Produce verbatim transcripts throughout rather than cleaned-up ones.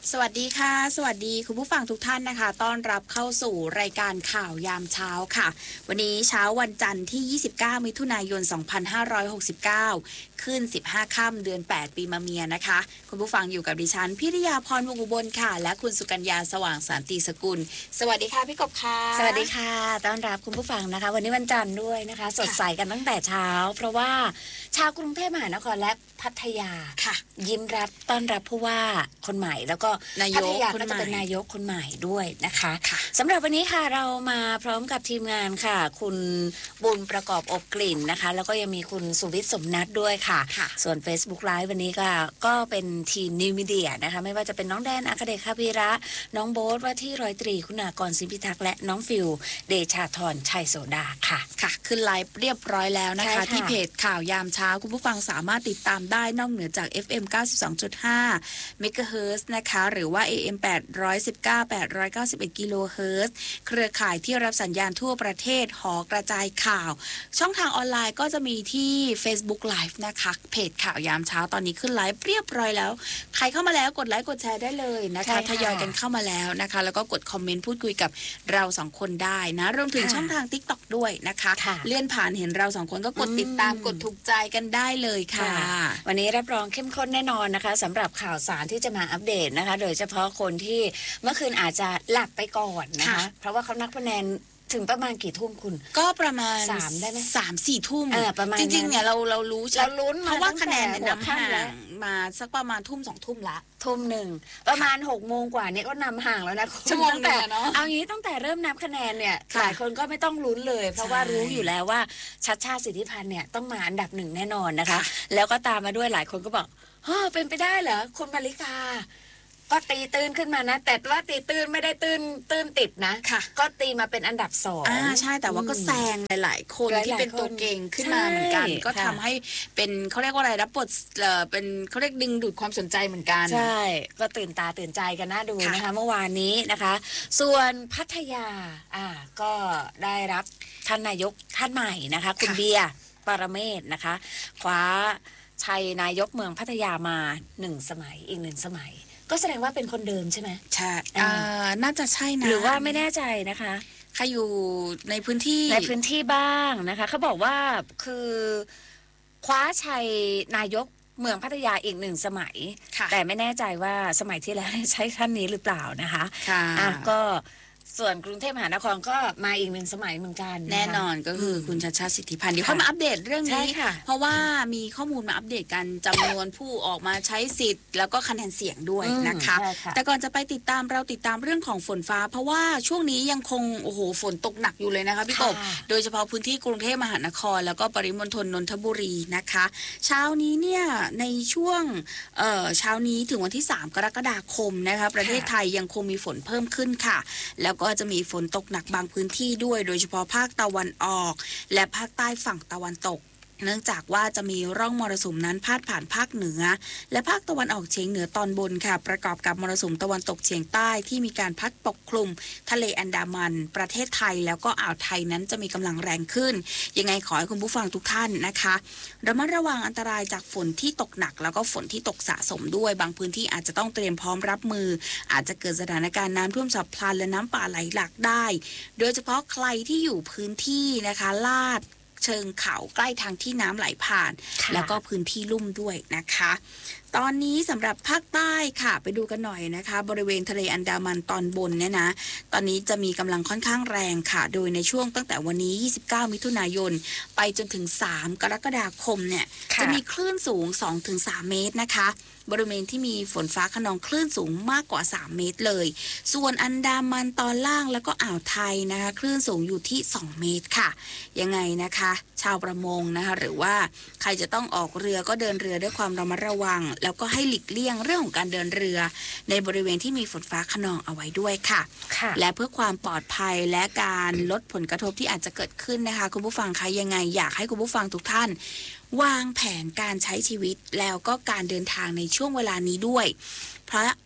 สวัสดีค่ะสวัสดีคุณผู้ฟังทุกท่านนะคะต้อนรับเข้าสู่รายการข่าวยามเช้าค่ะวันนี้เช้าวันจันทร์ที่ยี่สิบเก้ามิถุนายนสองพันห้าร้อยหกสิบเก้าขึ้นสิบห้าค่ำเดือนแปดปีมะเมียนะคะคุณผู้ฟังอยู่กับดิฉันพิริยาพรวงอุบลค่ะและคุณสุกัญญาสว่างสันติสกุลสวัสดีค่ะพี่กบค่ะสวัสดีค่ะต้อนรับคุณผู้ฟังนะคะวันนี้วันจันทร์ด้วยนะคะสดใสกันตั้งแต่เช้าเพราะว่าชาวกรุงเทพมหานครและพัทยาค่ะยิ้มรับต้อนรับผู้ว่าคนใหม่แล้วก็พัทยาก็จะเป็นนายกคนใหม่ด้วยนะคะสำหรับวันนี้ค่ะเรามาพร้อมกับทีมงานค่ะคุณบุญประกอบอบกลิ่นนะคะแล้วก็ยังมีคุณสุวิทย์สมนัสด้วยค่ะส่วน Facebook Live วันนี้ก็ก็เป็นทีมนิวมีเดียนะคะไม่ว่าจะเป็นน้องแดนอัคเดชคาพีระน้องโบ๊ทว่าที่ร้อยตรีคุณากรสินพิทักษ์และน้องฟิวเดชาธรชัยโสดาค่ะค่ะขึ้นไลฟ์เรียบร้อยแล้วนะคะที่เพจข่าวยามเช้าคุณผู้ฟังสามารถติดตามได้นอกเหนือจาก เอฟ เอ็ม เก้าสิบสองจุดห้า เมกะเฮิรตซ์นะคะหรือว่า เอ เอ็ม แปดร้อยสิบเก้า แปดร้อยเก้าสิบเอ็ด กิโลเฮิรตซ์เครือข่ายที่รับสัญญาณทั่วประเทศหอกระจายข่าวช่องทางออนไลน์ก็จะมีที่ Facebook Live นะคะเพจข่าวยามเช้าตอนนี้ขึ้นไลฟ์เรียบร้อยแล้วใครเข้ามาแล้วกดไลค์กดแชร์ได้เลยนะคะทยอยกันเข้ามาแล้วนะคะแล้วก็กดคอมเมนต์พูดคุยกับเราสองคนได้นะรวมถึงช่องทาง TikTok ด้วยนะคะเลื่อนผ่านเห็นเราสองคนก็กดติดตามกดถูกใจกันได้เลยค่ะวันนี้รับรองเข้มข้นแน่นอนนะคะสำหรับข่าวสารที่จะมาอัปเดตนะคะโดยเฉพาะคนที่เมื่อคืนอาจจะหลับไปก่อนนะคะเพราะว่าเขานับคะแนนถึงประมาณกี่ทุ่มคุณก็ประมาณสามได้ไหมสามสี่ทุ่มประมาณจริงๆเนี่ยเราเรารู้เราลุ้นเพราะว่าคะแนนเนี่ยนำห่างมาสักประมาณทุ่มสองทุ่มละทุ่มหนึ่งประมาณหกโมงกว่านี้ก็นำห่างแล้วนะชั่วโมงแต่เนาะเอางี้ตั้งแต่เริ่มนับคะแนนเนี่ยหลายคนก็ไม่ต้องลุ้นเลยเพราะว่ารู้อยู่แล้วว่าชัชชาติสิทธิพันธ์เนี่ยต้องมาอันดับหนึ่งแน่นอนนะคะแล้วก็ตามมาด้วยหลายคนก็บอกเฮ้อเป็นไปได้เหรอคุณมาริกาก็ตีตื้นขึ้นมานะแต่ว่าตีตื้นไม่ได้ตื้นตื้นติดนะก็ตีมาเป็นอันดับสองอ่าใช่แต่ว่าก็แซงหลายๆคนที่เป็นตัวเก่งขึ้นมาเหมือนกันก็ทำให้เป็นเขาเรียกว่าอะไรรับบทเอ่อเป็นเขาเรียกดึงดูดความสนใจเหมือนกันใช่ก็ตื่นตาตื่นใจกันน่าดูนะคะเมื่อวานนี้นะคะส่วนพัทยาอ่าก็ได้รับท่านนายกท่านใหม่นะคะคุณเบียร์ปรเมศนะคะคว้าชัยนายกเมืองพัทยามาหนึ่งสมัยอีกหนึ่งสมัยก็แสดงว่าเป็นคนเดิมใช่ไหมใช่อ่าน่าจะใช่นะหรือว่าไม่แน่ใจนะคะใครอยู่ในพื้นที่ในพื้นที่บ้างนะคะเขาบอกว่าคือคว้าชัยนายกเมืองพัทยาอีกหนึ่งสมัยแต่ไม่แน่ใจว่าสมัยที่แล้วใช่ท่านนี้หรือเปล่านะคะค่ะอ่ะก็ส่วนกรุงเทพมหานครก็มาอีกหนึ่งสมัยเหมือนกันแน่นอนก็คือคุณชัชชาติสิทธิพันธ์เดี๋ยวค่อยมาอัปเดตเรื่องนี้เพราะว่ามีข้อมูลมาอัปเดตกันจำนวนผู้ออกมาใช้สิทธิ์แล้วก็คะแนนเสียงด้วยนะคะแต่ก่อนจะไปติดตามเราติดตามเรื่องของฝนฟ้าเพราะว่าช่วงนี้ยังคงโอ้โหฝนตกหนักอยู่เลยนะคะพี่กบโดยเฉพาะพื้นที่กรุงเทพมหานครแล้วก็ปริมณฑลนนทบุรีนะคะเช้านี้เนี่ยในช่วงเอ่อเช้านี้ถึงวันที่สามกรกฎาคมนะคะประเทศไทยยังคงมีฝนเพิ่มขึ้นค่ะแล้วก็จะมีฝนตกหนักบางพื้นที่ด้วยโดยเฉพาะภาคตะวันออกและภาคใต้ฝั่งตะวันตกเนื่องจากว่าจะมีร่องมรสุมนั้นพาดผ่านภาคเหนือและภาคตะวันออกเฉียงเหนือตอนบนค่ะประกอบกับมรสุมตะวันตกเฉียงใต้ที่มีการพัดปกคลุมทะเลอันดามันประเทศไทยแล้วก็อ่าวไทยนั้นจะมีกำลังแรงขึ้นยังไงขอให้คุณผู้ฟังทุกท่านนะคะระมัดระวังอันตรายจากฝนที่ตกหนักแล้วก็ฝนที่ตกสะสมด้วยบางพื้นที่อาจจะต้องเตรียมพร้อมรับมืออาจจะเกิดสถานการณ์น้ำท่วมฉับพลันและน้ำป่าไหลหลากได้โดยเฉพาะใครที่อยู่พื้นที่นะคะลาดเชิงเขาใกล้ทางที่น้ำไหลผ่านแล้วก็พื้นที่ลุ่มด้วยนะคะตอนนี้สำหรับภาคใต้ค่ะไปดูกันหน่อยนะคะบริเวณทะเลอันดามันตอนบนเนี่ยนะตอนนี้จะมีกำลังค่อนข้างแรงค่ะโดยในช่วงตั้งแต่วันนี้ยี่สิบเก้ามิถุนายนไปจนถึงสามกรกฎาคมเนี่ยจะมีคลื่นสูง สองถึงสาม เมตรนะคะบริเวณที่มีฝนฟ้าคะนองคลื่นสูงมากกว่าสามเมตรเลยส่วนอันดามันตอนล่างแล้วก็อ่าวไทยนะคะคลื่นสูงอยู่ที่สองเมตรค่ะยังไงนะคะชาวประมงนะคะหรือว่าใครจะต้องออกเรือก็เดินเรือด้วยความระมัดระวังแล้วก็ให้หลีกเลี่ยงเรื่องของการเดินเรือในบริเวณที่มีฝนฟ้าคะนองเอาไว้ด้วยค่ะและเพื่อความปลอดภัยและการลดผลกระทบที่อาจจะเกิดขึ้นนะคะคุณผู้ฟังคะยังไงอยากให้คุณผู้ฟังทุกท่านวางแผนการใช้ชีวิตแล้วก็การเดินทางในช่วงเวลานี้ด้วยเพราะ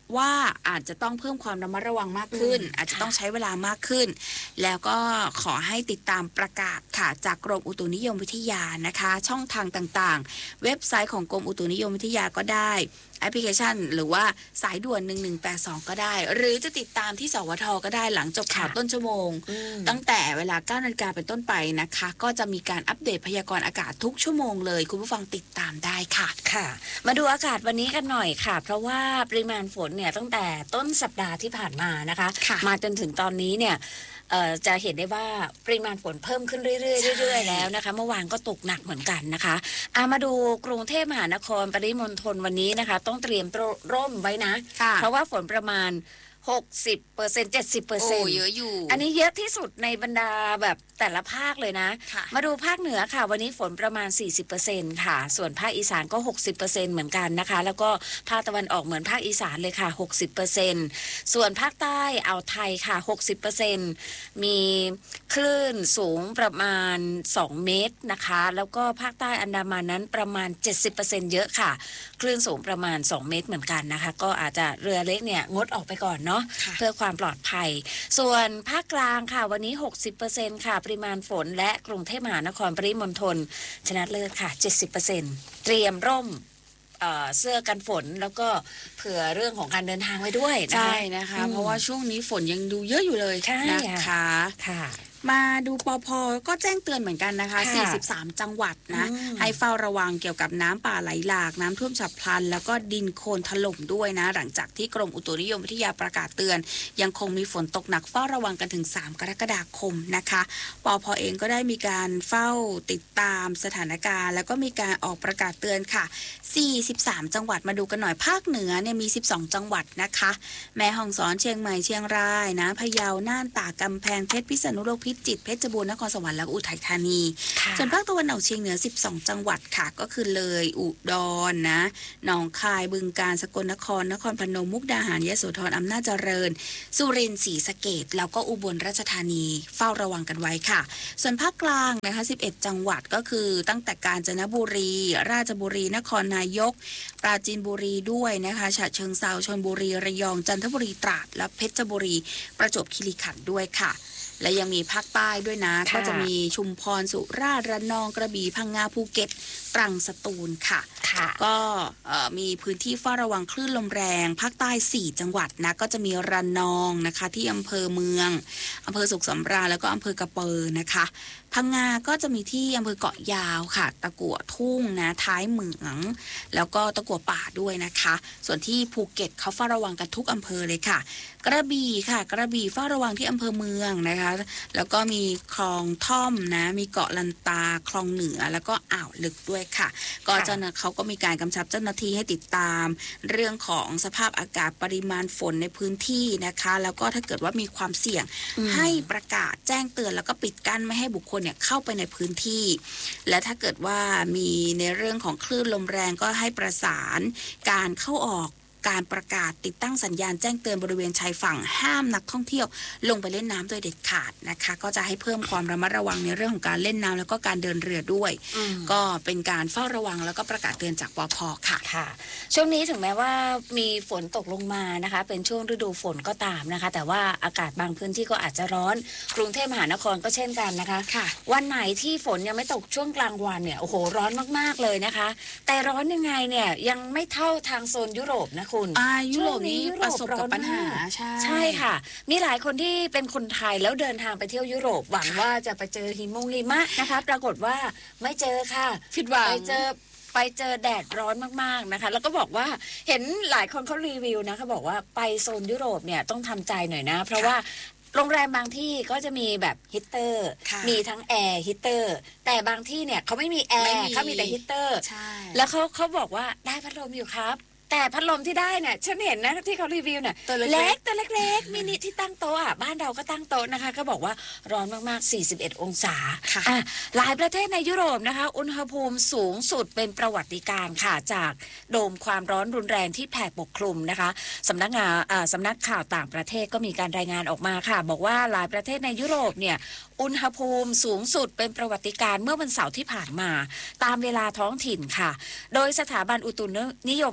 ว่าอาจจะต้องเพิ่มความระมัดระวังมากขึ้นอาจจะต้องใช้เวลามากขึ้นแล้วก็ขอให้ติดตามประกาศค่ะจากกรมอุตุนิยมวิทยานะคะช่องทางต่างๆเว็บไซต์ของกรมอุตุนิยมวิทยาก็ได้แอปพลิเคชันหรือว่าสายด่วนหนึ่งหนึ่งแปดสองก็ได้หรือจะติดตามที่สวทก็ได้หลังจบข่าวต้นชั่วโมงตั้งแต่เวลา เก้านาฬิกาเป็นต้นไปนะคะก็จะมีการอัปเดตพยากรณ์อากาศทุกชั่วโมงเลยคุณผู้ฟังติดตามได้ค่ะค่ะมาดูอากาศวันนี้กันหน่อยค่ะเพราะว่าปริมาณฝนเนี่ยตั้งแต่ต้นสัปดาห์ที่ผ่านมานะคะมาจนถึงตอนนี้เนี่ยจะเห็นได้ว่าปริมาณฝนเพิ่มขึ้นเรื่อยๆเรื่อยๆแล้วนะคะเมื่อวานก็ตกหนักเหมือนกันนะคะอามาดูกรุงเทพมหานครปริมณฑลวันนี้นะคะต้องเตรียมร่มไว้นะเพราะว่าฝนประมาณหกสิบเปอร์เซ็นต์ เจ็ดสิบเปอร์เซ็นต์โอ้เยอะอยู่อันนี้เยอะที่สุดในบรรดาแบบแต่ละภาคเลยนะมาดูภาคเหนือค่ะวันนี้ฝนประมาณ สี่สิบเปอร์เซ็นต์ ค่ะส่วนภาคอีสานก็ หกสิบเปอร์เซ็นต์ เหมือนกันนะคะแล้วก็ภาคตะวันออกเหมือนภาคอีสานเลยค่ะ หกสิบเปอร์เซ็นต์ ส่วนภาคใต้อ่าวไทยค่ะ หกสิบเปอร์เซ็นต์ มีคลื่นสูงประมาณสองเมตรนะคะแล้วก็ภาคใต้อันดามันนั้นประมาณ เจ็ดสิบเปอร์เซ็นต์ เยอะค่ะคลื่นสูงประมาณสองเมตรเหมือนกันนะคะก็อาจจะเรือเล็กเนี่ยงดออกไปก่อนเนาะเพื่อความปลอดภัยส่วนภาคกลางค่ะวันนี้ หกสิบเปอร์เซ็นต์ ค่ะปริมาณฝนและกรุงเทพมหานครปริมณฑลชนะเลิศค่ะ เจ็ดสิบเปอร์เซ็นต์ เตรียมร่ม เอ่อ เสื้อกันฝนแล้วก็เผื่อเรื่องของการเดินทางไว้ด้วยนะคะใช่นะคะเพราะว่าช่วงนี้ฝนยังดูเยอะอยู่เลยนะคะค่ะมาดูปภ.ก็แจ้งเตือนเหมือนกันนะคะสี่สิบสามจังหวัดนะให้เฝ้าระวังเกี่ยวกับน้ำป่าไหลหลากน้ำท่วมฉับพลันแล้วก็ดินโคลนถล่มด้วยนะหลังจากที่กรมอุตุนิยมวิทยาประกาศเตือนยังคงมีฝนตกหนักเฝ้าระวังกันถึงสามกรกฎาคมนะคะปภ.เองก็ได้มีการเฝ้าติดตามสถานการณ์แล้วก็มีการออกประกาศเตือนค่ะสี่สิบสามจังหวัดมาดูกันหน่อยภาคเหนือเนี่ยมีสิบสองจังหวัดนะคะแม่ฮ่องสอนเชียงใหม่เชียงรายนะพะเยาน่านตากกำแพงเพชรพิษณุโลกพิจิตรเพชรบูรณ์นครสวรรค์และอุทัยธานีส่วนภาคตะวันออกเฉียงเหนือสิบสองจังหวัดค่ะก็คือเลยอุดรนะหนองคายบึงกาฬสกลนครนครพนมมุกดาหารยโสธรอำนาจเจริญสุรินทร์ศรีสะเกษแล้วก็อุบลราชธานีเฝ้าระวังกันไว้ค่ะส่วนภาคกลางนะคะสิบเอ็ดจังหวัดก็คือตั้งแต่กาญจนบุรีราชบุรีนครนายกปราจีนบุรีด้วยนะคะฉะเชิงเทราชลบุรีระยองจันทบุรีตราดและเพชรบุรีประจวบคีรีขันธ์ด้วยค่ะและยังมีภาคใต้ด้วยนะก็จะมีชุมพรสุราษฎร์ระนองกระบี่พังงาภูเก็ตตรังสตูลค่ะก็มีพื้นที่เฝ้าระวังคลื่นลมแรงภาคใต้สี่จังหวัดนะก็จะมีระนองนะคะที่อำเภอเมืองอำเภอสุขสำราญแล้วก็อำเภอกระเปอนะคะพังงาก็จะมีที่อำเภอเกาะยาวค่ะตะกั่วทุ่งนะท้ายเหมืองแล้วก็ตะกั่วป่าด้วยนะคะส่วนที่ภูเก็ตเขาเฝ้าระวังกันทุกอำเภอเลยค่ะกระบี่ค่ะกระบี่เฝ้าระวังที่อำเภอเมืองนะคะแล้วก็มีคลองท่อมนะมีเกาะลันตาคลองเหนือแล้วก็อ่าวลึกด้วยค่ะก็เจ้าหน้าเขาก็มีการกำชับเจ้าหน้าที่ให้ติดตามเรื่องของสภาพอากาศปริมาณฝนในพื้นที่นะคะแล้วก็ถ้าเกิดว่ามีความเสี่ยงให้ประกาศแจ้งเตือนแล้วก็ปิดกั้นไม่ให้บุคคลเนี่ยเข้าไปในพื้นที่และถ้าเกิดว่ามีในเรื่องของคลื่นลมแรงก็ให้ประสานการเข้าออกการประกาศติดตั้งสัญญาณแจ้งเตือนบริเวณชายฝั่งห้ามนักท่องเที่ยวลงไปเล่นน้ำโดยเด็ดขาดนะคะก็จะให้เพิ่มความระมัดระวังในเรื่องของการเล่นน้ำแล้วก็การเดินเรือด้วยก็เป็นการเฝ้าระวังแล้วก็ประกาศเตือนจากปภ.ค่ะค่ะช่วงนี้ถึงแม้ว่ามีฝนตกลงมานะคะเป็นช่วงฤดูฝนก็ตามนะคะแต่ว่าอากาศบางพื้นที่ก็อาจจะร้อนกรุงเทพมหานครก็เช่นกันนะคะวันไหนที่ฝนยังไม่ตกช่วงกลางวันเนี่ยโอ้โหร้อนมากๆเลยนะคะแต่ร้อนยังไงเนี่ยยังไม่เท่าทางโซนยุโรปนะคุณอ่ายุโรปนี้ประสบกับปัญหาใช่ใช่ค่ะมีหลายคนที่เป็นคนไทยแล้วเดินทางไปเที่ยวยุโรปหวังว่าจะไปเจอหิมงหิมะนะคะปรากฏว่าไม่เจอค่ะผิดหวังไปเจอไปเจอแดดร้อนมากๆนะคะแล้วก็บอกว่าเห็นหลายคนเขารีวิวนะเขาบอกว่าไปโซนยุโรปเนี่ยต้องทำใจหน่อยนะเพราะว่าโรงแรมบางที่ก็จะมีแบบฮีตเตอร์มีทั้งแอร์ฮีตเตอร์แต่บางที่เนี่ยเขาไม่มีแอร์เขามีแต่ฮีตเตอร์แล้วเขาเขาบอกว่าได้พัดลมอยู่ครับแต่พัดลมที่ได้เนี่ยฉันเห็นนะที่เขารีวิวเนี่ยเล็กตัวเล็กๆมินิที่ตั้งโต๊ะอ่ะบ้านเราก็ตั้งโต๊ะนะคะก็บอกว่าร้อนมากๆสี่สิบเอ็ดองศาอ่ะหลายประเทศในยุโรปนะคะอุณหภูมิสูงสุดเป็นประวัติการณ์ค่ะจากโดมความร้อนรุนแรงที่แผ่ปกคลุมนะคะสำนักงานอ่าสำนักข่าวต่างประเทศก็มีการรายงานออกมาค่ะบอกว่าหลายประเทศในยุโรปเนี่ยอุณหภูมิสูงสุดเป็นประวัติการณ์เมื่อวันเสาร์ที่ผ่านมาตามเวลาท้องถิ่นค่ะโดยสถาบันอุตุนิยมวิทยา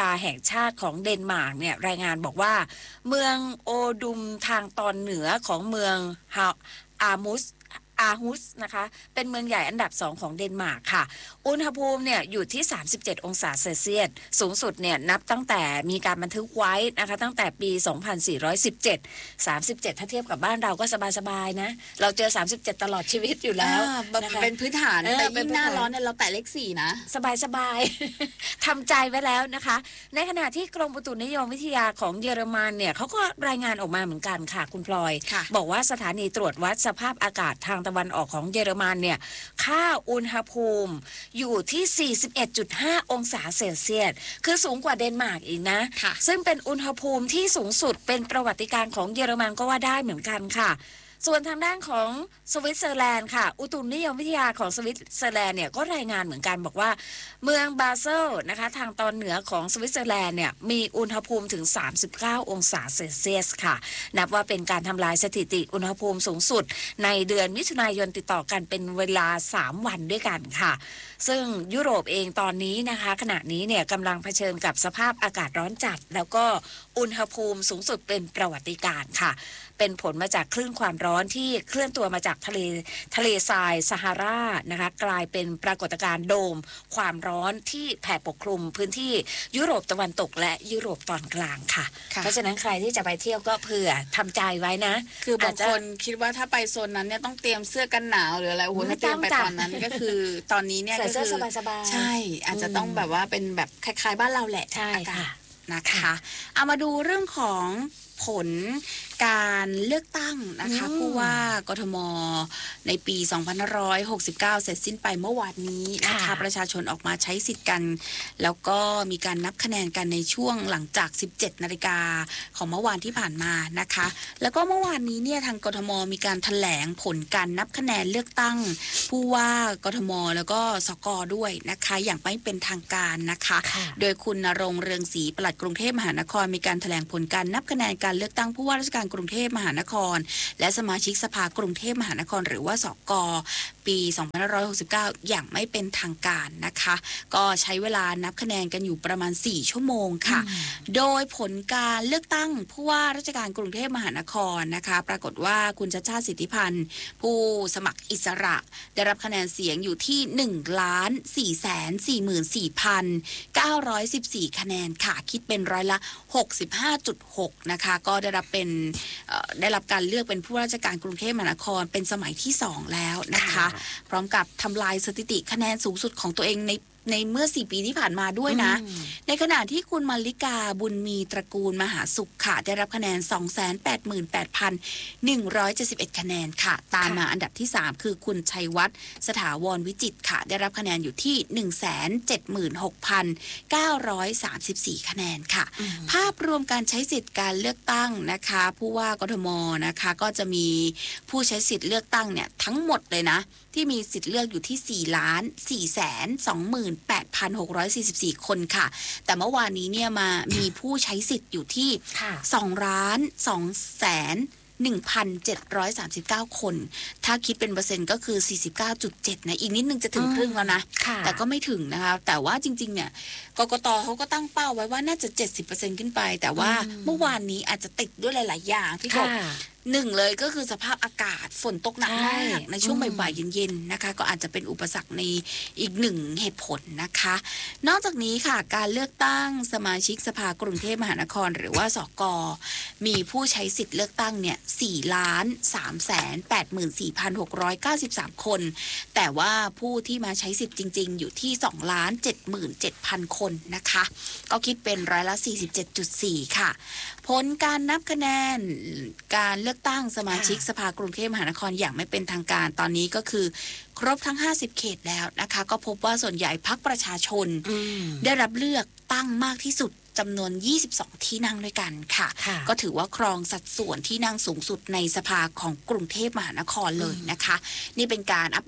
าแห่งชาติของเดนมาร์กเนี่ยรายงานบอกว่าเมืองโอดุมทางตอนเหนือของเมืองฮาอามุสอาฮุสนะคะเป็นเมืองใหญ่อันดับสองของเดนมาร์กค่ะอุณหภูมิเนี่ยอยู่ที่สามสิบเจ็ดองศาเซลเซียสสูงสุดเนี่ยนับตั้งแต่มีการบันทึกไว้นะคะตั้งแต่ปีสองพันสี่ร้อยสิบเจ็ด สามสิบเจ็ดถ้าเทียบกับบ้านเราก็สบายๆนะเราเจอสามสิบเจ็ดตลอดชีวิตอยู่แล้วนะคะเป็นพื้นฐานแต่ยิ่งหน้าร้อนเนี่ยเราแตะเลขสี่นะสบายๆ ทำใจไว้แล้วนะคะในขณะที่กรมอุตุนิยมวิทยาของเยอรมันเนี่ยเขาก็รายงานออกมาเหมือนกันค่ะคุณพลอยบอกว่าสถานีตรวจวัดสภาพอากาศทางตะวันออกของเยอรมันเนี่ยค่าอุณหภูมิอยู่ที่ สี่สิบเอ็ดจุดห้า องศาเซลเซียสคือสูงกว่าเดนมาร์กอีกนะซึ่งเป็นอุณหภูมิที่สูงสุดเป็นประวัติการณ์ของเยอรมันก็ว่าได้เหมือนกันค่ะส่วนทางด้านของสวิตเซอร์แลนด์ค่ะอุตุนิยมวิทยาของสวิตเซอร์แลนด์เนี่ยก็รายงานเหมือนกันบอกว่าเมืองบาเซลนะคะทางตอนเหนือของสวิตเซอร์แลนด์เนี่ยมีอุณหภูมิถึงสามสิบเก้าองศาเซลเซียสค่ะนับว่าเป็นการทำลายสถิติอุณหภูมิสูงสุดในเดือนมิถุนายนติดต่อกันเป็นเวลาสามวันด้วยกันค่ะซึ่งยุโรปเองตอนนี้นะคะขณะนี้เนี่ยกำลังเผชิญกับสภาพอากาศร้อนจัดแล้วก็อุณหภูมิสูงสุดเป็นประวัติการณ์ค่ะเป็นผลมาจากคลื่นความร้อนที่เคลื่อนตัวมาจากทะเลทะเลทรายซาฮารานะคะกลายเป็นปรากฏการณ์โดมความร้อนที่แผ่ปกคลุมพื้นที่ยุโรปตะวันตกและยุโรปตอนกลางค่ะเพราะฉะนั้นใครที่จะไปเที่ยวก็เผื่อทำใจไว้นะคือบางคนคิดว่าถ้าไปโซนนั้นเนี่ยต้องเตรียมเสื้อกันหนาวหรืออะไรโอ้โหถ้าเตรียมไปตอนนั้นก็คือตอนนี้เนี่ยก็คือใช่อาจจะต้องแบบว่าเป็นแบบคล้ายๆบ้านเราแหละใช่ค่ะนะคะเอามาดูเรื่องของผลการเลือกตั้งนะคะผู้ว่ากทมในปีสองพันห้าร้อยหกสิบเก้าเสร็จสิ้นไปเมื่อวานนี้นะคะประชาชนออกมาใช้สิทธิ์กันแล้วก็มีการนับคะแนนกันในช่วงหลังจากสิบเจ็ดนาฬิกาของเมื่อวานที่ผ่านมานะคะแล้วก็เมื่อวานนี้เนี่ยทางกทมมีการแถลงผลการนับคะแนนเลือกตั้งผู้ว่ากทมแล้วก็สกด้วยนะคะอย่างไม่เป็นทางการนะคะโดยคุณณรงค์เรืองศรีปลัดกรุงเทพมหานครมีการแถลงผลการนับคะแนนการเลือกตั้งผู้ว่าราชการกรุงเทพมหานครและสมาชิกสภากรุงเทพมหานครหรือว่าสกปีสองพันห้าร้อยหกสิบเก้าอย่างไม่เป็นทางการนะคะก็ใช้เวลานับคะแนนกันอยู่ประมาณสี่ชั่วโมงค่ะโดยผลการเลือกตั้งผู้ว่าราชการกรุงเทพมหานครนะคะปรากฏว่าคุณชัชชาติสิทธิพันธ์ผู้สมัครอิสระได้รับคะแนนเสียงอยู่ที่ หนึ่งล้านสี่แสนสี่หมื่นสี่พันเก้าร้อยสิบสี่ คะแนนค่ะคิดเป็นร้อยละ หกสิบห้าจุดหก นะคะก็ได้รับเป็นได้รับการเลือกเป็นผู้ว่าราชการกรุงเทพมหานครเป็นสมัยที่สองแล้วนะคะพร้อมกับทำลายสถิติคะแนนสูงสุดของตัวเองในในเมื่อสี่ปีที่ผ่านมาด้วยนะในขณะที่คุณมาริกาบุญมีตระกูลมหาสุขค่ะได้รับคะแนน สองแสนแปดหมื่นแปดพันหนึ่งร้อยเจ็ดสิบเอ็ด คะแนนค่ะตามมาอันดับที่สามคือคุณชัยวัฒน์สถาวรวิจิตรค่ะได้รับคะแนนอยู่ที่ หนึ่งแสนเจ็ดหมื่นหกพันเก้าร้อยสามสิบสี่ คะแนนค่ะภาพรวมการใช้สิทธิ์การเลือกตั้งนะคะผู้ว่ากทมนะคะก็จะมีผู้ใช้สิทธิ์เลือกตั้งเนี่ยทั้งหมดเลยนะที่มีสิทธิ์เลือกอยู่ที่ สี่ล้านสี่แสนสองหมื่นแปดพันหกร้อยสี่สิบสี่ คนค่ะแต่เมื่อวานนี้เนี่ยมามีผู้ใช้สิทธิ์อยู่ที่สองล้านสองแสนหนึ่งพันเจ็ดร้อยสามสิบเก้า คนถ้าคิดเป็นเปอร์เซ็นต์ก็คือ สี่สิบเก้าจุดเจ็ด นะอีกนิดนึงจะถึงครึ่งแล้วนะแต่ก็ไม่ถึงนะคะแต่ว่าจริงๆเนี่ยกกตเขาก็ตั้งเป้าไว้ว่าน่าจะ เจ็ดสิบเปอร์เซ็นต์ ขึ้นไปแต่ว่าเมื่อวานนี้อาจจะติดด้วยหลายๆอย่างพี่กบหนึ่งเลยก็คือสภาพอากาศฝนตกหนักมากในช่วงบ่ายๆเย็นๆนะคะก็อาจจะเป็นอุปสรรคในอีกหนึ่งเหตุผลนะคะนอกจากนี้ค่ะการเลือกตั้งสมาชิกสภากรุงเทพมหานครหรือว่าสกมีผู้ใช้สิทธิ์เลือกตั้งเนี่ยสี่ล้านสามแสนแปดหมื่นสี่พันหกร้อยเก้าสิบสามคนแต่ว่าผู้ที่มาใช้สิทธิ์จริงๆอยู่ที่สองล้านเจ็ดหมื่นเจ็ดพันคนนะคะก็คิดเป็นร้อยละ สี่สิบเจ็ดจุดสี่ ค่ะผลการนับคะแนนการเลือกตั้งสมาชิกสภากรุงเทพมหานครอย่างไม่เป็นทางการตอนนี้ก็คือครบทั้งห้าสิบเขตแล้วนะคะก็พบว่าส่วนใหญ่พรรคประชาชนได้รับเลือกตั้งมากที่สุดจำนวนยี่สิบสองที่นั่งด้วยกันค่ะก็ถือว่าครองสัดส่วนที่นั่งสูงสุดในสภาของกรุงเทพมหานครเลยนะคะนี่เป็นการอัปเดตผ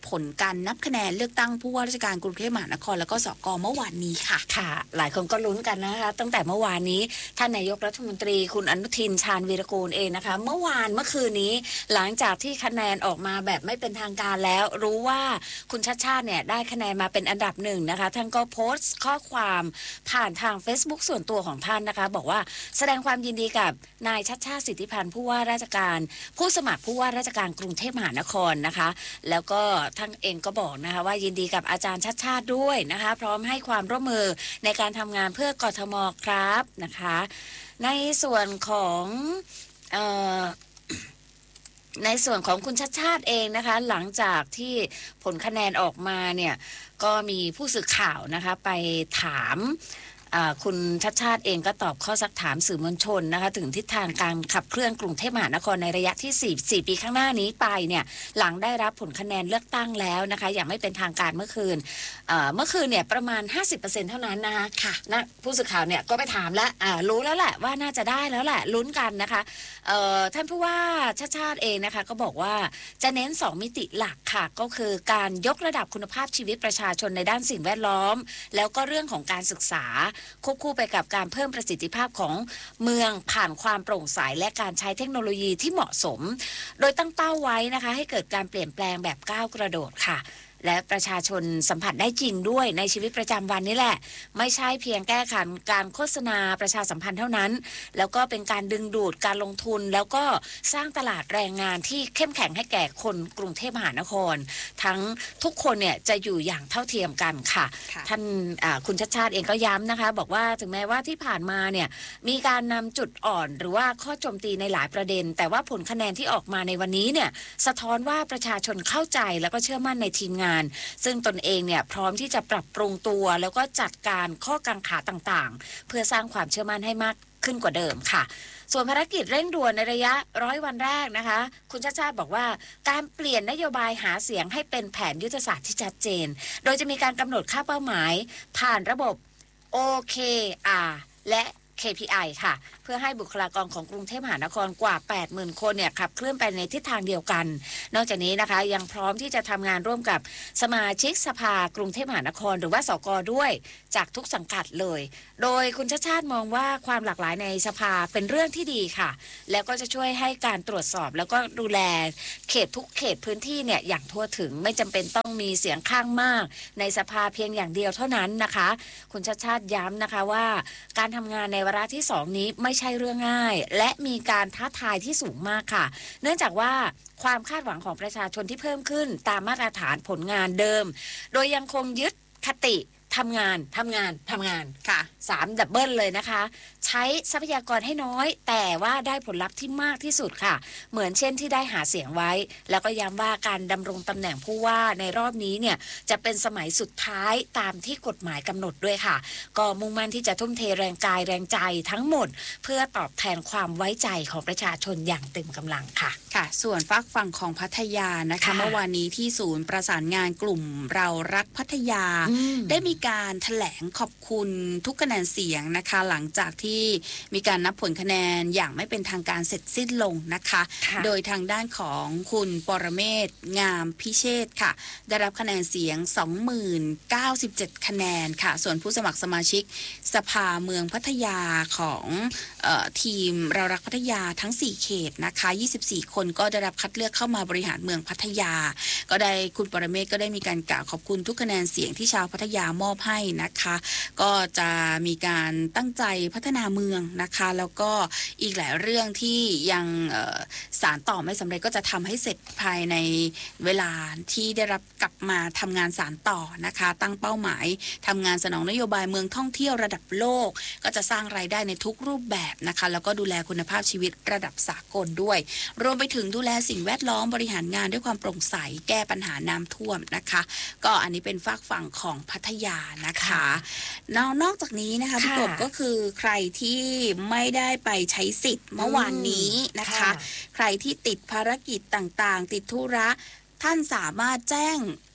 ผลการนับคะแนนเลือกตั้งผู้ว่าราชการกรุงเทพมหานครแล้วก็สกเมื่อวานนี้ค่ะค่ะหลายคนก็ลุ้นกันนะคะตั้งแต่เมื่อวานนี้ท่านนายกรัฐมนตรีคุณอนุทินชาญวีรกูลเองนะคะเมื่อวานเมื่อคืนนี้หลังจากที่คะแนนออกมาแบบไม่เป็นทางการแล้วรู้ว่าคุณชัชชาติเนี่ยได้คะแนนมาเป็นอันดับหนึ่งนะคะท่านก็โพสต์ข้อความผ่านทาง Facebook ส่วนตัวของท่านนะคะบอกว่าแสดงความยินดีกับนายชัชชาติสิทธิพันธ์ผู้ว่าราชการผู้สมัครผู้ว่าราชการกรุงเทพมหานครนะคะแล้วก็ท่านเองก็บอกนะคะว่ายินดีกับอาจารย์ชัชชาติด้วยนะคะพร้อมให้ความร่วมมือในการทำงานเพื่อกทมครับนะคะในส่วนของเอ่อในส่วนของคุณชัชชาติเองนะคะหลังจากที่ผลคะแนนออกมาเนี่ยก็มีผู้สื่อข่าวนะคะไปถามคุณชัชชาติเองก็ตอบข้อซักถามสื่อมวลชนนะคะถึงทิศทางการขับเคลื่อนกรุงเทพมหานครในระยะที่สี่ สี่ปีข้างหน้านี้ไปเนี่ยหลังได้รับผลคะแนนเลือกตั้งแล้วนะคะอย่างไม่เป็นทางการเมื่อคืน เ, เมื่อคืนเนี่ยประมาณ ห้าสิบเปอร์เซ็นต์ เท่านั้นนะคะค่ะนะผู้สื่อข่าวเนี่ยก็ไปถามแล้วรู้แล้วแหละว่าน่าจะได้แล้วแหละลุ้นกันนะคะท่านผู้ว่าชัชชาติเองนะคะก็บอกว่าจะเน้นสองมิติหลักค่ะก็คือการยกระดับคุณภาพชีวิตประชาชนในด้านสิ่งแวดล้อมแล้วก็เรื่องของการศึกษาควบคู่ไปกับการเพิ่มประสิทธิภาพของเมืองผ่านความโปร่งใสและการใช้เทคโนโลยีที่เหมาะสมโดยตั้งเป้าไว้นะคะให้เกิดการเปลี่ยนแปลงแบบก้าวกระโดดค่ะและประชาชนสัมผัสได้จริงด้วยในชีวิตประจำวันนี่แหละไม่ใช่เพียงแก้ขันการโฆษณาประชาสัมพันธ์เท่านั้นแล้วก็เป็นการดึงดูดการลงทุนแล้วก็สร้างตลาดแรงงานที่เข้มแข็งให้แก่คนกรุงเทพมหานครทั้งทุกคนเนี่ยจะอยู่อย่างเท่าเทียมกันค่ะท่านคุณชัชชาติเองก็ย้ำนะคะบอกว่าถึงแม้ว่าที่ผ่านมาเนี่ยมีการนำจุดอ่อนหรือว่าข้อโจมตีในหลายประเด็นแต่ว่าผลคะแนนที่ออกมาในวันนี้เนี่ยสะท้อนว่าประชาชนเข้าใจแล้วก็เชื่อมั่นในทีมงานซึ่งตนเองเนี่ยพร้อมที่จะปรับปรุงตัวแล้วก็จัดการข้อกังขาต่างๆเพื่อสร้างความเชื่อมั่นให้มากขึ้นกว่าเดิมค่ะส่วนภารกิจเร่งด่วนในระยะร้อยวันแรกนะคะคุณชัชชาติบอกว่าการเปลี่ยนนโยบายหาเสียงให้เป็นแผนยุทธศาสตร์ที่ชัดเจนโดยจะมีการกำหนดค่าเป้าหมายผ่านระบบ โอ เค อาร์ และ เค พี ไอ ค่ะเพื่อให้บุคลากรของกรุงเทพมหานครกว่า แปดหมื่น คนเนี่ยขับเคลื่อนไปในทิศทางเดียวกันนอกจากนี้นะคะยังพร้อมที่จะทำงานร่วมกับสมาชิกสภากรุงเทพมหานครหรือว่าสก.ด้วยจากทุกสังกัดเลยโดยคุณชัชชาติมองว่าความหลากหลายในสภาเป็นเรื่องที่ดีค่ะแล้วก็จะช่วยให้การตรวจสอบแล้วก็ดูแลเขตทุกเขตพื้นที่เนี่ยอย่างทั่วถึงไม่จำเป็นต้องมีเสียงข้างมากในสภาเพียงอย่างเดียวเท่านั้นนะคะคุณชัชชาติย้ำนะคะว่าการทำงานในวาระที่สองนี้ไม่ใช่เรื่องง่ายและมีการท้าทายที่สูงมากค่ะเนื่องจากว่าความคาดหวังของประชาชนที่เพิ่มขึ้นตามมาตรฐานผลงานเดิมโดยยังคงยึดคติทำงานทำงานทำงานค่ะสามดับเบิลเลยนะคะใช้ทรัพยากรให้น้อยแต่ว่าได้ผลลัพธ์ที่มากที่สุดค่ะเหมือนเช่นที่ได้หาเสียงไว้แล้วก็ย้ำว่าการดำรงตำแหน่งผู้ว่าในรอบนี้เนี่ยจะเป็นสมัยสุดท้ายตามที่กฎหมายกำหนดด้วยค่ะก็มุ่งมั่นที่จะทุ่มเทแรงกายแรงใจทั้งหมดเพื่อตอบแทนความไว้ใจของประชาชนอย่างเต็มกำลังค่ะค่ะส่วนฝั่งฝั่งของพัทยานะคะเมื่อวานนี้ที่ศูนย์ประสานงานกลุ่มเรารักพัทยาได้มีการแถลงขอบคุณทุกคะแนนเสียงนะคะหลังจากที่มีการนับผลคะแนนอย่างไม่เป็นทางการเสร็จสิ้นลงนะคะโดยทางด้านของคุณปรเมศงามพิเชษค่ะได้รับคะแนนเสียง สองหมื่นเก้าสิบเจ็ด คะแนนค่ะส่วนผู้สมัครสมาชิกสภาเมืองพัทยาของเอ่อทีมเรารักพัทยาทั้งสี่เขตนะคะยี่สิบสี่คนก็ได้รับคัดเลือกเข้ามาบริหารเมืองพัทยาก็ได้คุณปรเมศก็ได้มีการกล่าวขอบคุณทุกคะแนนเสียงที่ชาวพัทยามอบให้นะคะก็จะมีการตั้งใจพัฒนาเมืองนะคะแล้วก็อีกหลายเรื่องที่ยังสารต่อไม่สำเร็จก็จะทำให้เสร็จภายในเวลาที่ได้รับกลับมาทำงานสารต่อนะคะตั้งเป้าหมายทำงานสนองนโยบายเมืองท่องเที่ยวระดับโลกก็จะสร้างรายได้ในทุกรูปแบบนะคะแล้วก็ดูแลคุณภาพชีวิตระดับสากลด้วยรวมไปถึงดูแลสิ่งแวดล้อมบริหารงานด้วยความโปร่งใสแก้ปัญหาน้ำท่วมนะคะก็อันนี้เป็นฝากฝั่งของพัทยานะคะนอกนอกจากนี้นะคะพี่กบก็คือใครที่ไม่ได้ไปใช้สิทธิ์เมื่อวานนี้นะคะใครที่ติดภารกิจต่างๆติดธุระท่านสามารถแจ้ง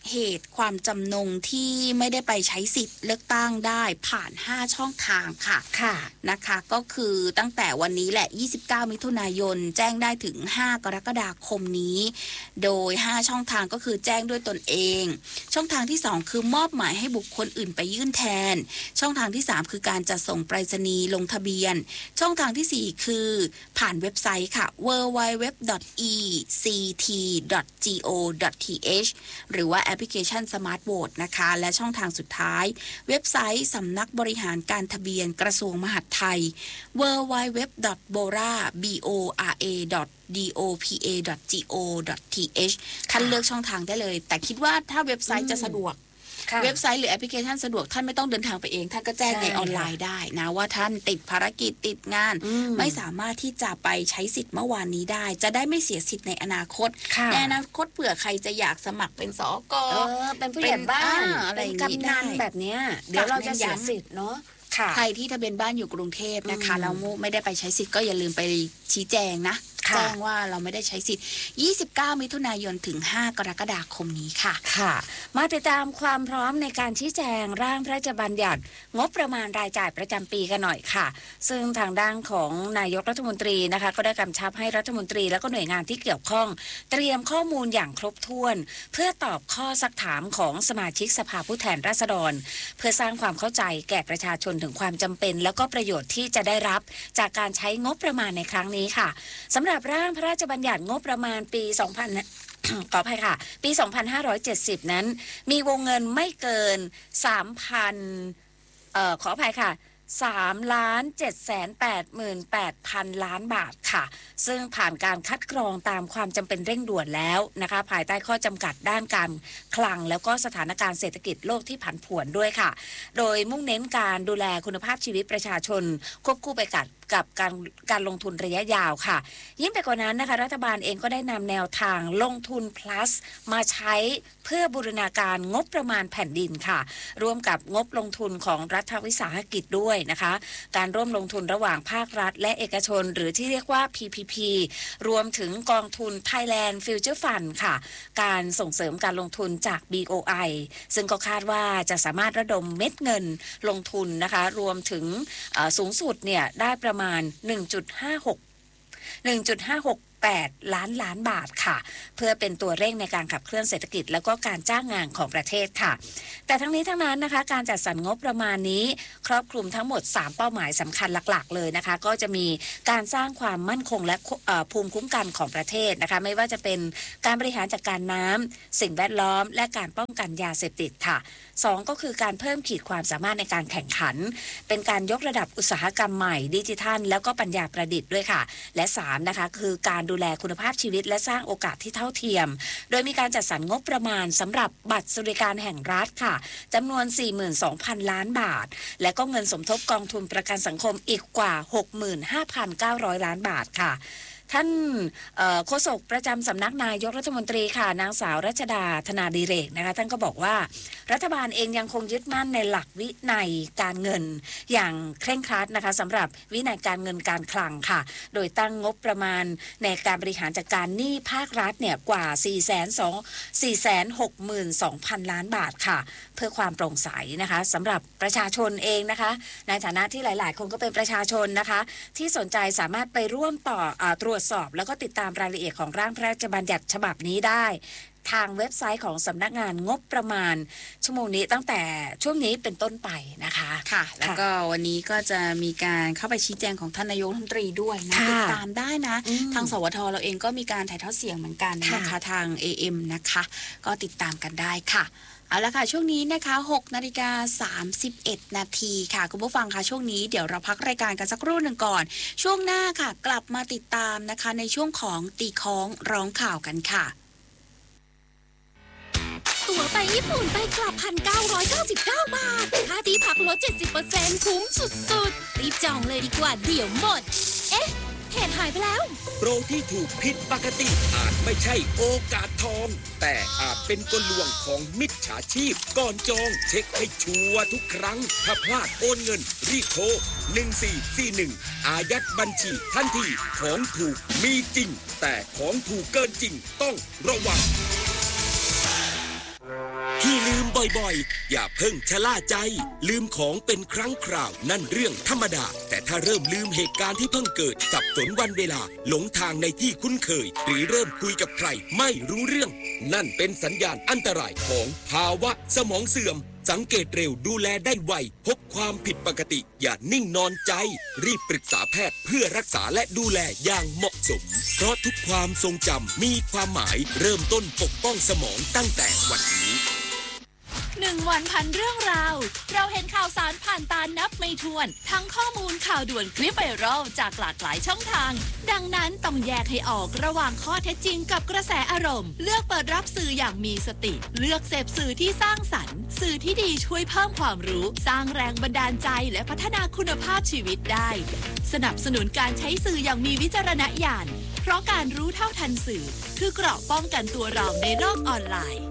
เหตุความจำนงที่ไม่ได้ไปใช้สิทธิ์เลือกตั้งได้ผ่านห้าช่องทางค่ะค่ะนะคะก็คือตั้งแต่วันนี้แหละยี่สิบเก้ามิถุนายนแจ้งได้ถึงห้ากรกฎาคมนี้โดยห้าช่องทางก็คือแจ้งด้วยตนเองช่องทางที่สองคือมอบหมายให้บุคคลอื่นไปยื่นแทนช่องทางที่สามคือการจัดส่งไปรษณีย์ลงทะเบียนช่องทางที่สี่คือผ่านเว็บไซต์ค่ะ ดับเบิลยู ดับเบิลยู ดับเบิลยู ดอท อี ซี ที ดอท จี โอ ดอท ที เอช หรือว่าแอปพลิเคชัน Smart Vote นะคะและช่องทางสุดท้ายเว็บไซต์สำนักบริหารการทะเบียนกระทรวงมหาดไทย ดับเบิลยู ดับเบิลยู ดับเบิลยู ดอท โบรา บี โอ อาร์ เอ ดอท ดี โอ พี เอ ดอท จี โอ ดอท ที เอช ท่านเลือกช่องทางได้เลยแต่คิดว่าถ้าเว็บไซต์จะสะดวกเว็บไซต์หรือแอปพลิเคชันสะดวกท่านไม่ต้องเดินทางไปเองท่านก็แจ้งในออนไลน์ได้นะว่าท่านติดภารกิจติดงานไม่สามารถที่จะไปใช้สิทธิ์เมื่อวานนี้ได้จะได้ไม่เสียสิทธิ์ในอนาคตในอนาคตเผื่อใครจะอยากสมัครเป็นสกเป็นผู้ใหญ่บ้านเป็นกำนันแบบนี้เดี๋ยวเราจะเสียสิทธิ์เนาะใครที่ทะเบียนบ้านอยู่กรุงเทพนะคะแล้วไม่ได้ไปใช้สิทธิ์ก็อย่าลืมไปชี้แจงนะแจ้งว่าเราไม่ได้ใช้สิทธิ์ยี่สิบเก้ามิถุนายนถึงห้ากรกฎาคมนี้ค่ะค่ะมาติดตามความพร้อมในการชี้แจงร่างพระราชบัญญัติงบประมาณรายจ่ายประจำปีกันหน่อยค่ะซึ่งทางด้านของนายกรัฐมนตรีนะคะก็ได้กำชับให้รัฐมนตรีและก็หน่วยงานที่เกี่ยวข้องเตรียมข้อมูลอย่างครบถ้วนเพื่อตอบข้อซักถามของสมาชิกสภาผู้แทนราษฎรเพื่อสร้างความเข้าใจแก่ประชาชนถึงความจำเป็นแล้วก็ประโยชน์ที่จะได้รับจากการใช้งบประมาณในครั้งนี้ค่ะสำหรับร่างพระราชบัญญัติงบประมาณปี สองพัน ขออภัยค่ะปี สองพันห้าร้อยเจ็ดสิบ นั้นมีวงเงินไม่เกิน สามพัน เอ่อขออภัยค่ะสามล้านเจ็ดแสนแปดหมื่นแปดพันล้านบาทค่ะซึ่งผ่านการคัดกรองตามความจำเป็นเร่งด่วนแล้วนะคะภายใต้ข้อจำกัดด้านการคลังแล้วก็สถานการณ์เศรษฐกิจโลกที่ผันผวนด้วยค่ะโดยมุ่งเน้นการดูแลคุณภาพชีวิตประชาชนควบคู่ไปกับกับการการลงทุนระยะยาวค่ะยิ่งไปกว่านั้นนะคะรัฐบาลเองก็ได้นำแนวทางลงทุน plus มาใช้เพื่อบูรณาการงบประมาณแผ่นดินค่ะร่วมกับงบลงทุนของรัฐวิสาหกิจด้วยนะคะการร่วมลงทุนระหว่างภาครัฐและเอกชนหรือที่เรียกว่า พี พี พี รวมถึงกองทุน Thailand Future Fund ค่ะการส่งเสริมการลงทุนจาก บี โอ ไอ ซึ่งก็คาดว่าจะสามารถระดมเม็ดเงินลงทุนนะคะรวมถึงสูงสุดเนี่ยได้ประมาณ หนึ่งจุดห้าหก หนึ่งจุดห้าหกแปด ล้านล้านบาทค่ะเพื่อเป็นตัวเร่งในการขับเคลื่อนเศรษฐกิจแล้วก็การจ้างงานของประเทศค่ะแต่ทั้งนี้ทั้งนั้นนะคะการจัดสรรงบประมาณนี้ครอบคลุมทั้งหมดสามเป้าหมายสำคัญหลักๆเลยนะคะก็จะมีการสร้างความมั่นคงและภูมิคุ้มกันของประเทศนะคะไม่ว่าจะเป็นการบริหารจัดการน้ำสิ่งแวดล้อมและการป้องกันยาเสพติดค่ะสองก็คือการเพิ่มขีดความสามารถในการแข่งขันเป็นการยกระดับอุตสาหกรรมใหม่ดิจิทัลแล้วก็ปัญญาประดิษฐ์ด้วยค่ะและสามนะคะคือการดูแลคุณภาพชีวิตและสร้างโอกาสที่เท่าเทียมโดยมีการจัดสรรงบประมาณสำหรับบัตรสวัสดิการแห่งรัฐค่ะจำนวน สี่หมื่นสองพัน ล้านบาทและก็เงินสมทบกองทุนประกันสังคมอีกกว่า หกหมื่นห้าพันเก้าร้อย ล้านบาทค่ะท่านโฆษกประจำสำนักนายกรัฐมนตรีค่ะนางสาวรัชดาธนาดิเรกนะคะท่านก็บอกว่ารัฐบาลเองยังคงยึดมั่นในหลักวินัยการเงินอย่างเคร่งครัดนะคะสำหรับวินัยการเงินการคลังค่ะโดยตั้งงบประมาณในการบริหารจัดการหนี้ภาครัฐเนี่ยกว่า สี่แสนหกหมื่นสองพัน ล้านบาทค่ะเพื่อความโปร่งใสนะคะสำหรับประชาชนเองนะคะในฐานะที่หลายๆคนก็เป็นประชาชนนะคะที่สนใจสามารถไปร่วมต่อตรวจสอบแล้วก็ติดตามรายละเอียดของร่างพระราชบัญญัติฉบับนี้ได้ทางเว็บไซต์ของสำนักงานงบประมาณชั่วโมงนี้ตั้งแต่ช่วงนี้เป็นต้นไปนะคะค่ะแล้วก็วันนี้ก็จะมีการเข้าไปชี้แจงของท่านนายกรัฐมนตรีด้วยนะติดตามได้นะทางสวทเราเองก็มีการถ่ายทอดเสียงเหมือนกันนะคะทาง เอ เอ็ม นะคะก็ติดตามกันได้ค่ะเอาละค่ะช่วงนี้นะคะ หกนาฬิกาสามสิบเอ็ด นาทีค่ะคุณผู้ฟังค่ะช่วงนี้เดี๋ยวเราพักรายการกันสักครู่หนึ่งก่อนช่วงหน้าค่ะกลับมาติดตามนะคะในช่วงของตีค้องร้องข่าวกันค่ะตั๋วไปญี่ปุ่นไปกลับ หนึ่งพันเก้าร้อยเก้าสิบเก้า บาทค่าที่พักลด เจ็ดสิบเปอร์เซ็นต์ คุ้มสุดๆรีบจองเลยดีกว่าเดี๋ยวหมดเอ๊ะเหตุหายไปแล้วโปรที่ถูกผิดปกติอาจไม่ใช่โอกาสทองแต่อาจเป็นกลลวงของมิจฉาชีพก่อนจองเช็คให้ชัวร์ทุกครั้งถ้าพลาดโอนเงินรีบโทรหนึ่งสี่สี่หนึ่งอายัดบัญชีทันทีของถูกมีจริงแต่ของถูกเกินจริงต้องระวังที่ลืมบ่อยๆอย่าเพิ่งชะล่าใจลืมของเป็นครั้งคราวนั่นเรื่องธรรมดาแต่ถ้าเริ่มลืมเหตุการณ์ที่เพิ่งเกิดสับสนวันเวลาหลงทางในที่คุ้นเคยหรือเริ่มคุยกับใครไม่รู้เรื่องนั่นเป็นสัญญาณอันตรายของภาวะสมองเสื่อมสังเกตเร็วดูแลได้ไวพบความผิดปกติอย่านิ่งนอนใจรีบปรึกษาแพทย์เพื่อรักษาและดูแลอย่างเหมาะสมเพราะทุกความทรงจำมีความหมายเริ่มต้นปกป้องสมองตั้งแต่วันนี้หนึ่งวันพันเรื่องราวเราเห็นข่าวสารผ่านตานับไม่ถ้วนทั้งข้อมูลข่าวด่วนคลิปไวรัลจากหลากหลายช่องทางดังนั้นต้องแยกให้ออกระหว่างข้อเท็จจริงกับกระแสอารมณ์เลือกเปิดรับสื่ออย่างมีสติเลือกเสพสื่อที่สร้างสรรค์สื่อที่ดีช่วยเพิ่มความรู้สร้างแรงบันดาลใจและพัฒนาคุณภาพชีวิตได้สนับสนุนการใช้สื่ออย่างมีวิจารณญาณเพราะการรู้เท่าทันสื่อคือเกราะป้องกันตัวเราในโลกออนไลน์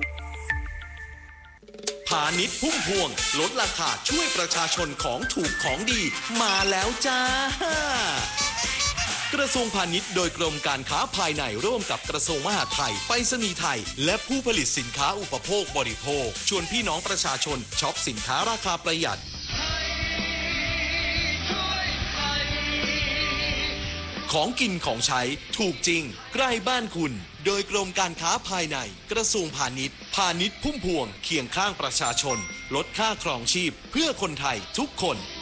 พาณิชย์พุ่มพวงลดราคาช่วยประชาชนของถูกของดีมาแล้วจ้ากระทรวงพาณิชย์โดยกรมการค้าภายในร่วมกับกระทรวงมหาดไทยไปรษณีย์ไทยและผู้ผลิตสินค้าอุปโภคบริโภคชวนพี่น้องประชาชนช็อปสินค้าราคาประหยัดของกินของใช้ถูกจริงใกล้บ้านคุณโดยกรมการค้าภายในกระทรวงพาณิชย์พาณิชย์พุ่มพวงเคียงข้างประชาชนลดค่าครองชีพเพื่อคนไทยทุกคน